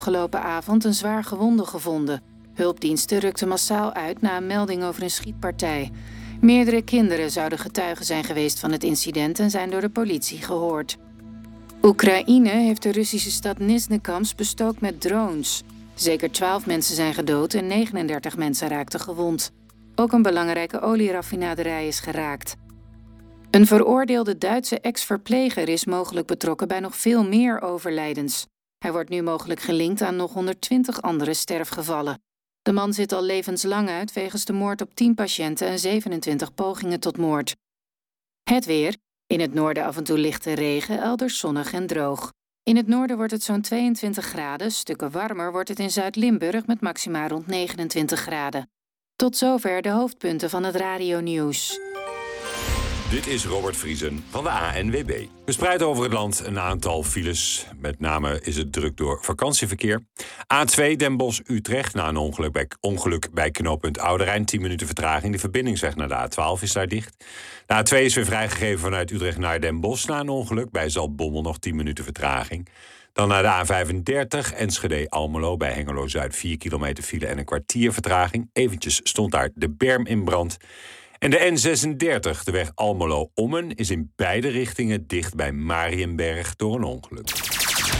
afgelopen avond een zwaar gewonde gevonden. Hulpdiensten rukten massaal uit na een melding over een schietpartij. Meerdere kinderen zouden getuigen zijn geweest van het incident en zijn door de politie gehoord. Oekraïne heeft de Russische stad Nizhnekamsk bestookt met drones. Zeker 12 mensen zijn gedood en 39 mensen raakten gewond. Ook een belangrijke olieraffinaderij is geraakt. Een veroordeelde Duitse ex-verpleger is mogelijk betrokken bij nog veel meer overlijdens. Hij wordt nu mogelijk gelinkt aan nog 120 andere sterfgevallen. De man zit al levenslang uit wegens de moord op 10 patiënten en 27 pogingen tot moord. Het weer. In het noorden af en toe lichte regen, elders zonnig en droog. In het noorden wordt het zo'n 22 graden, stukken warmer wordt het in Zuid-Limburg met maxima rond 29 graden. Tot zover de hoofdpunten van het radionieuws. Dit is Robert Vriesen van de ANWB. Verspreid over het land een aantal files. Met name is het druk door vakantieverkeer. A2 Den Bosch-Utrecht na een ongeluk bij knooppunt Oude Rijn. 10 minuten vertraging. De verbindingsweg naar de A12 is daar dicht. De A2 is weer vrijgegeven vanuit Utrecht naar Den Bosch na een ongeluk. Bij Zaltbommel nog 10 minuten vertraging. Dan naar de A35 Enschede-Almelo bij Hengelo-Zuid. 4 kilometer file en een kwartier vertraging. Eventjes stond daar de berm in brand. En de N36, de weg Almelo-Ommen, is in beide richtingen dicht bij Mariënberg door een ongeluk.